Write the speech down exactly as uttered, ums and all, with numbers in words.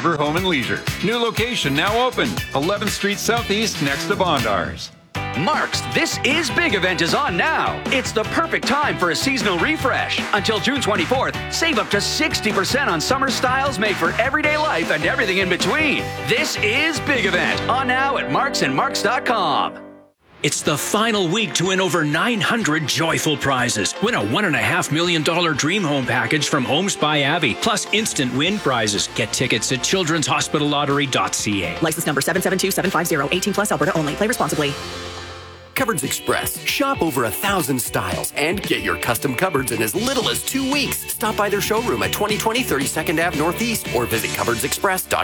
River Home and Leisure. New location now open, eleventh Street Southeast next to Bondars. Mark's This Is Big event is on now. It's the perfect time for a seasonal refresh. Until June twenty-fourth, save up to sixty percent on summer styles made for everyday life and everything in between. This is Big event on now at marks and marks dot com. It's the final week to win over nine hundred joyful prizes. Win a one point five million dollars dream home package from Homes by Abbey, plus instant win prizes. Get tickets at children's hospital lottery dot c a. License number seven seven two seven five zero, eighteen plus, Alberta only. Play responsibly. Cupboards Express. Shop over a thousand styles and get your custom cupboards in as little as two weeks. Stop by their showroom at twenty twenty thirty-second Avenue Northeast or visit cupboards express dot